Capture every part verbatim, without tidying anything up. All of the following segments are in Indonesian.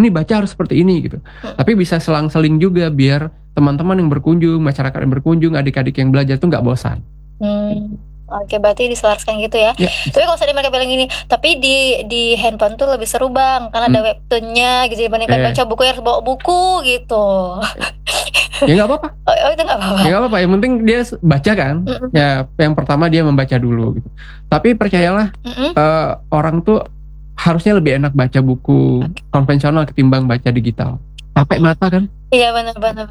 ini baca harus seperti ini gitu. Hmm. Tapi bisa selang-seling juga biar teman-teman yang berkunjung, masyarakat yang berkunjung, adik-adik yang belajar tuh nggak bosan. Hmm. Oke, berarti diselaraskan gitu ya. Ya. Tapi kalau misalnya mereka bilang gini, tapi di di handphone tuh lebih seru bang, karena Hmm. ada webtoonnya gitu dibandingkan Eh. baca buku yang harus bawa buku gitu. Ya nggak apa-apa. Oh, oh itu nggak apa-apa. Ya nggak apa-apa. Yang penting dia baca kan. Mm-mm. Ya yang pertama dia membaca dulu gitu. Tapi percayalah uh, orang tuh harusnya lebih enak baca buku okay. konvensional ketimbang baca digital. Capek mata kan? Iya benar-benar.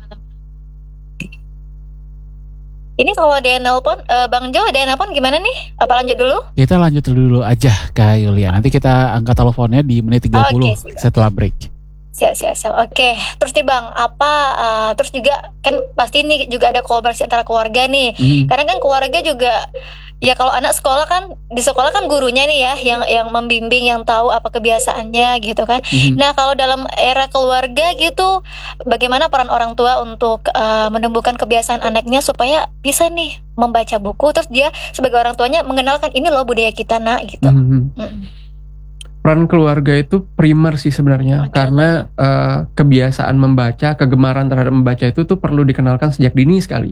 Ini kalau dia nelpon, uh, Bang Jo ada yang nelpon gimana nih? Apa lanjut dulu? Kita lanjut dulu aja Kak Yulia. Nanti kita angkat teleponnya di menit tiga puluh okay, setelah break. Siap, siap, siap. Oke, terus nih Bang, apa, uh, terus juga kan pasti ini juga ada kolaborasi antara keluarga nih. Hmm. Karena kan keluarga juga, ya kalau anak sekolah kan, di sekolah kan gurunya nih ya, yang yang membimbing, yang tahu apa kebiasaannya gitu kan. Hmm. Nah kalau dalam era keluarga gitu, bagaimana peran orang tua untuk uh, menumbuhkan kebiasaan anaknya supaya bisa nih membaca buku, terus dia sebagai orang tuanya mengenalkan ini loh budaya kita nak gitu. Hmm. Hmm. Peran keluarga itu primer sih sebenarnya, okay. karena uh, kebiasaan membaca, kegemaran terhadap membaca itu tuh perlu dikenalkan sejak dini sekali.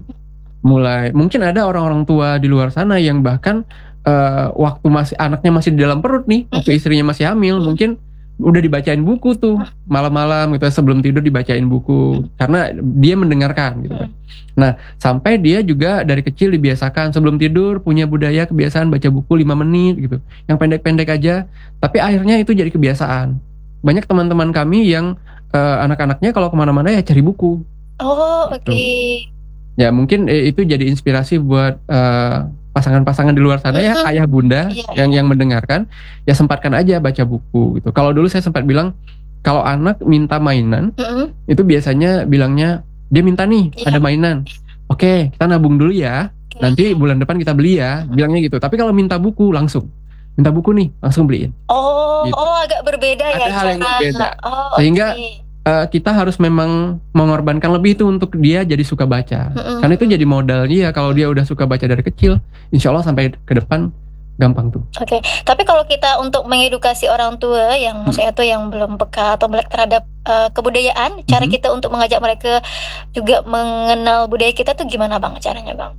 Mulai mungkin ada orang-orang tua di luar sana yang bahkan uh, waktu masih anaknya masih di dalam perut nih, waktu istrinya masih hamil, mungkin udah dibacain buku tuh malam-malam gitu, sebelum tidur dibacain buku karena dia mendengarkan gitu kan. Nah sampai dia juga dari kecil dibiasakan sebelum tidur punya budaya kebiasaan baca buku lima menit gitu, yang pendek-pendek aja, tapi akhirnya itu jadi kebiasaan. Banyak teman-teman kami yang uh, anak-anaknya kalau kemana-mana ya cari buku. Oh oke. Okay. Gitu. Ya mungkin eh, itu jadi inspirasi buat uh, pasangan-pasangan di luar sana ya, ayah bunda yeah. yang yang mendengarkan, ya sempatkan aja baca buku gitu. Kalau dulu saya sempat bilang kalau anak minta mainan, mm-hmm. itu biasanya bilangnya dia minta nih yeah. ada mainan, oke okay, kita nabung dulu ya, okay. nanti bulan depan kita beli ya, mm-hmm. bilangnya gitu. Tapi kalau minta buku langsung, minta buku nih langsung beliin. Oh, gitu. oh agak berbeda ada ya. Ada hal yang berbeda, oh, sehingga okay. Uh, kita harus memang mengorbankan lebih itu untuk dia jadi suka baca. Mm-hmm. Karena itu jadi modal dia. Kalau dia udah suka baca dari kecil, insya Allah sampai ke depan gampang tuh. Oke, okay. Tapi kalau kita untuk mengedukasi orang tua yang hmm. maksudnya tuh yang belum peka atau melek terhadap uh, kebudayaan, cara hmm. kita untuk mengajak mereka juga mengenal budaya kita tuh gimana Bang caranya Bang?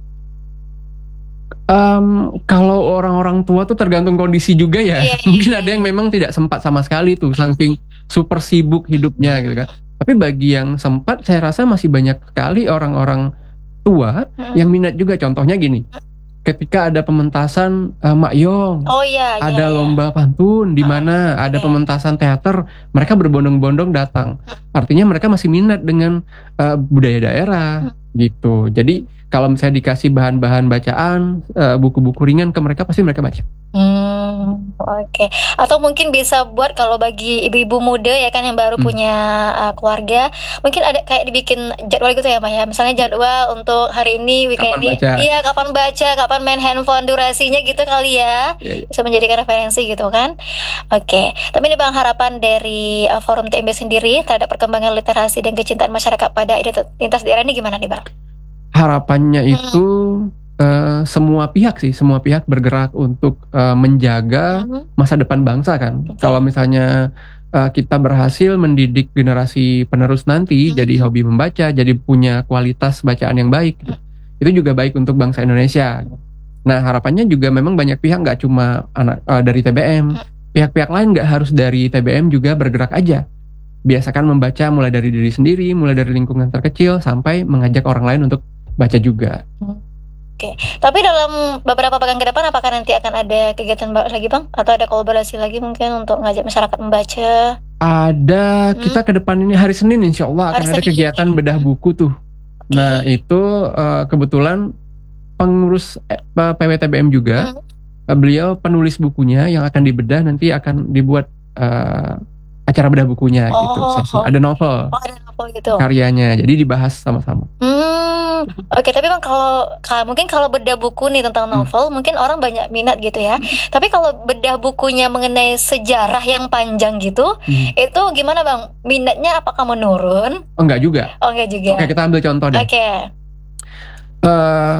Um, kalau orang-orang tua tuh tergantung kondisi juga ya. Yeah. Mungkin ada yang memang tidak sempat sama sekali tuh, saking super sibuk hidupnya gitu kan. Tapi bagi yang sempat, saya rasa masih banyak sekali orang-orang tua hmm. yang minat juga. Contohnya gini, ketika ada pementasan uh, Mak Yong, oh, iya, ada iya, lomba pantun di mana oh, ada iya. pementasan teater, mereka berbondong-bondong datang. Artinya mereka masih minat dengan uh, budaya daerah hmm. gitu. Jadi kalau misalnya dikasih bahan-bahan bacaan, uh, buku-buku ringan ke mereka, pasti mereka baca. Hmm, oke. Okay. Atau mungkin bisa buat kalau bagi ibu-ibu muda ya kan yang baru hmm. punya uh, keluarga, mungkin ada kayak dibikin jadwal gitu ya Pak ya. Misalnya jadwal untuk hari ini, weekend ini, iya kapan baca, kapan main handphone, durasinya gitu kali ya. Yeah, yeah. Bisa menjadikan referensi gitu kan. Oke. Okay. Tapi ini Bang, harapan dari uh, Forum T M B sendiri terhadap perkembangan literasi dan kecintaan masyarakat pada identitas daerah ini gimana nih Bang? Harapannya hmm. itu uh, semua pihak sih, semua pihak bergerak untuk uh, menjaga hmm. masa depan bangsa kan. Okay. Kalau misalnya uh, kita berhasil mendidik generasi penerus nanti hmm. jadi hobi membaca, jadi punya kualitas bacaan yang baik, gitu. Itu juga baik untuk bangsa Indonesia. Nah harapannya juga memang banyak pihak, nggak cuma anak uh, dari T B M, hmm. pihak-pihak lain nggak harus dari T B M juga bergerak aja. Biasakan membaca mulai dari diri sendiri, mulai dari lingkungan terkecil sampai mengajak orang lain untuk baca juga. Hmm. Oke, okay. Tapi dalam beberapa pekan ke depan apakah nanti akan ada kegiatan lagi Bang? Atau ada kolaborasi lagi mungkin untuk ngajak masyarakat membaca? Ada, hmm. kita ke depan ini hari Senin insya Allah akan hari ada Senin. Kegiatan bedah buku tuh. Okay. Nah itu uh, kebetulan pengurus eh, P W T B M juga, hmm. beliau penulis bukunya yang akan dibedah, nanti akan dibuat uh, acara bedah bukunya oh, gitu. Oh. Ada novel, oh, ada novel gitu. Karyanya, jadi dibahas sama-sama. Hmm. Oke, okay, tapi Bang kalau, kalau mungkin kalau bedah buku nih tentang novel, hmm. mungkin orang banyak minat gitu ya. Hmm. Tapi kalau bedah bukunya mengenai sejarah yang panjang gitu, hmm. itu gimana Bang? Minatnya apakah menurun? Oh, enggak juga. Oh, enggak juga. Oke, kita ambil contoh deh. Oke. Okay. Uh,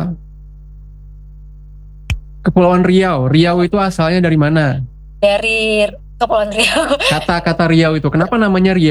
Kepulauan Riau. Riau itu asalnya dari mana? Dari Kepulauan Riau. Kata-kata Riau itu, kenapa namanya Riau?